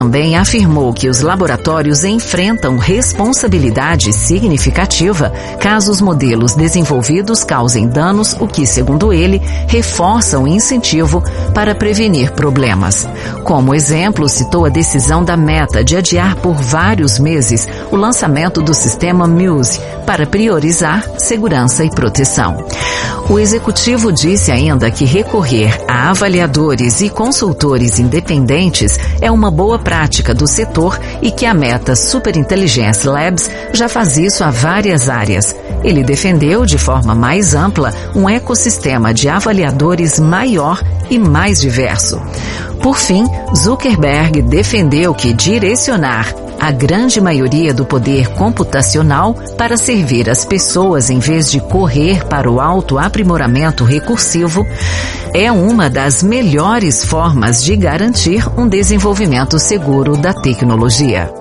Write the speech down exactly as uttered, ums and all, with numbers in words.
Também afirmou que os laboratórios enfrentam responsabilidade significativa caso os modelos desenvolvidos causem danos, o que, segundo ele, reforça o incentivo para prevenir problemas. Como exemplo, citou a decisão da Meta de adiar por vários meses o lançamento do sistema Muse para priorizar segurança e proteção. O executivo disse ainda que recorrer a avaliadores e consultores independentes é uma boa prática do setor e que a Meta Superintelligence Labs já faz isso há várias áreas. Ele defendeu, de forma mais ampla, um ecossistema de avaliadores maior e mais diverso. Por fim, Zuckerberg defendeu que direcionar a grande maioria do poder computacional para servir as pessoas em vez de correr para o autoaprimoramento recursivo é uma das melhores formas de garantir um desenvolvimento seguro da tecnologia.